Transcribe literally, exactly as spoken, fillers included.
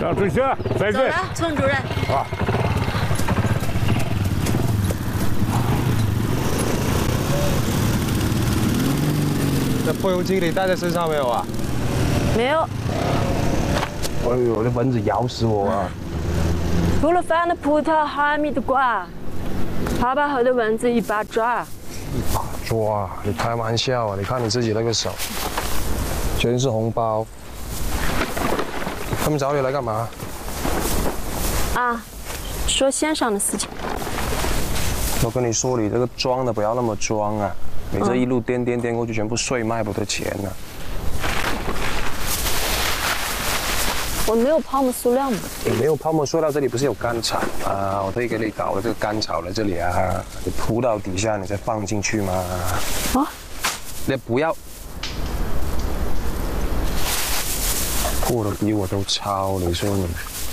张春香，再见。 走了，村主任。 啊。 这破油机你带在身上没有啊？ 没有。 哎呦，那蚊子咬死我啊！ 除了饭的葡萄还没得瓜，爸爸和的蚊子一把抓。 一把抓？你开玩笑啊！你看你自己那个手，全是红包。他们找你来干嘛？ 啊，说线上的事情。 我跟你说，你这个装的不要那么装啊！你这一路颠颠颠过去，全部税卖不得钱呢、啊。 我没有泡沫塑料嘛。 你没有泡沫塑料，这里不是有干草啊？我特意给你搞了这个干草在这里啊，你铺到底下，你再放进去嘛。啊？你不要。过得比我都糙，你说你。